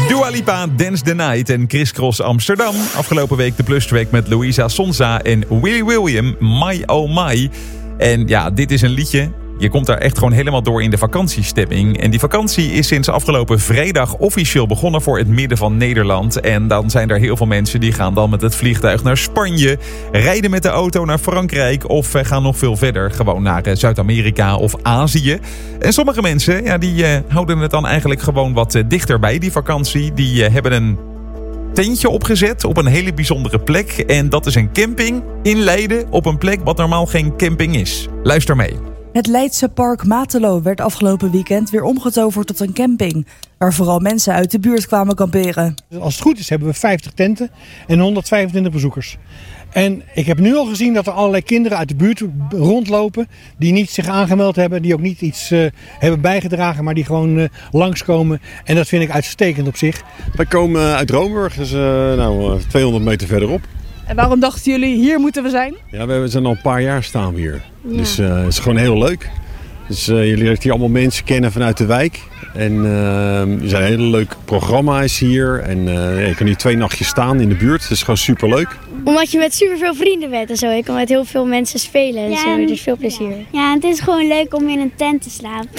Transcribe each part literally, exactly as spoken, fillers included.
Dua Lipa, Dance the Night en Criss Cross Amsterdam. Afgelopen week de plustrack met Louisa Sonza en Willy William, My Oh My. En ja, dit is een liedje. Je komt daar echt gewoon helemaal door in de vakantiestemming. En die vakantie is sinds afgelopen vrijdag officieel begonnen voor het midden van Nederland. En dan zijn er heel veel mensen die gaan dan met het vliegtuig naar Spanje, rijden met de auto naar Frankrijk of gaan nog veel verder, gewoon naar Zuid-Amerika of Azië. En sommige mensen, ja, die uh, houden het dan eigenlijk gewoon wat uh, dichterbij, die vakantie. Die uh, hebben een tentje opgezet op een hele bijzondere plek. En dat is een camping in Leiden op een plek wat normaal geen camping is. Luister mee. Het Leidse park Matelo werd afgelopen weekend weer omgetoverd tot een camping, waar vooral mensen uit de buurt kwamen kamperen. Als het goed is hebben we vijftig tenten en honderdvijfentwintig bezoekers. En ik heb nu al gezien dat er allerlei kinderen uit de buurt rondlopen die niet zich aangemeld hebben, die ook niet iets uh, hebben bijgedragen, maar die gewoon uh, langskomen. En dat vind ik uitstekend op zich. Wij komen uit Roomburg, dus uh, nou, uh, tweehonderd meter verderop. En waarom dachten jullie, hier moeten we zijn? Ja, we zijn al een paar jaar staan we hier. Ja. Dus uh, het is gewoon heel leuk. Dus uh, je leert hier allemaal mensen kennen vanuit de wijk. En uh, er zijn hele leuke programma's hier. En uh, je kan hier twee nachtjes staan in de buurt. Dat is gewoon superleuk. Omdat je met superveel vrienden bent en zo. Je kan met heel veel mensen spelen en ja, zo. Dus veel plezier. Ja, het is gewoon leuk om in een tent te slapen.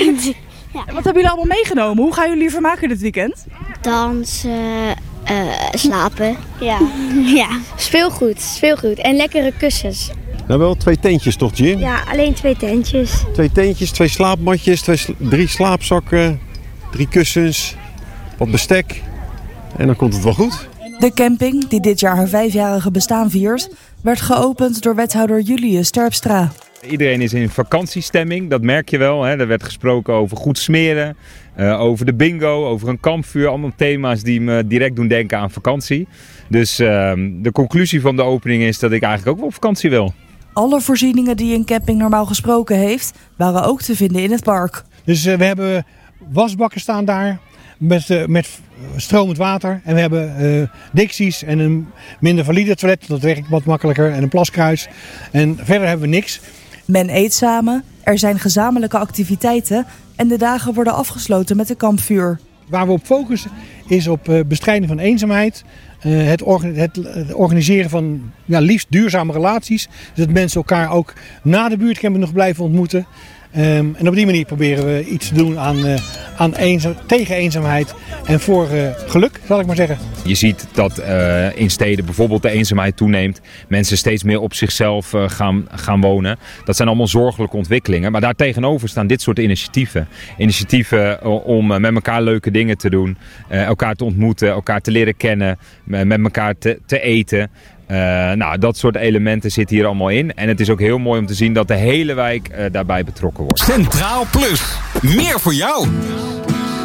Ja. Wat hebben jullie allemaal meegenomen? Hoe gaan jullie vermaken dit weekend? Dansen, uh, slapen. Ja. Ja. Speelgoed, speelgoed. En lekkere kussens. Nou, wel twee tentjes toch, Jim? Ja, alleen twee tentjes. Twee tentjes, twee slaapmatjes, twee sla- drie slaapzakken, drie kussens, wat bestek. En dan komt het wel goed. De camping, die dit jaar haar vijfjarige bestaan viert, werd geopend door wethouder Julius Terpstra. Iedereen is in vakantiestemming, dat merk je wel. Hè. Er werd gesproken over goed smeren, uh, over de bingo, over een kampvuur. Allemaal thema's die me direct doen denken aan vakantie. Dus uh, de conclusie van de opening is dat ik eigenlijk ook wel op vakantie wil. Alle voorzieningen die een camping normaal gesproken heeft, waren ook te vinden in het park. Dus uh, we hebben wasbakken staan daar met, uh, met stromend water. En we hebben uh, Dixies en een minder valide toilet, dat werkt wat makkelijker. En een plaskruis. En verder hebben we niks. Men eet samen, er zijn gezamenlijke activiteiten en de dagen worden afgesloten met een kampvuur. Waar we op focussen is op uh, bestrijding van eenzaamheid. Uh, het, orga- het, het organiseren van ja, liefst duurzame relaties. Dus dat mensen elkaar ook na de buurtcamping nog blijven ontmoeten. Um, en op die manier proberen we iets te doen aan, uh, aan eenzaam, tegen eenzaamheid en voor uh, geluk, zal ik maar zeggen. Je ziet dat uh, in steden bijvoorbeeld de eenzaamheid toeneemt. Mensen steeds meer op zichzelf uh, gaan, gaan wonen. Dat zijn allemaal zorgelijke ontwikkelingen. Maar daartegenover staan dit soort initiatieven. Initiatieven om uh, met elkaar leuke dingen te doen. Uh, elkaar te ontmoeten, elkaar te leren kennen. Uh, met elkaar te, te eten. Uh, nou, dat soort elementen zitten hier allemaal in. En het is ook heel mooi om te zien dat de hele wijk uh, daarbij betrokken wordt. Centraal Plus. Meer voor jou.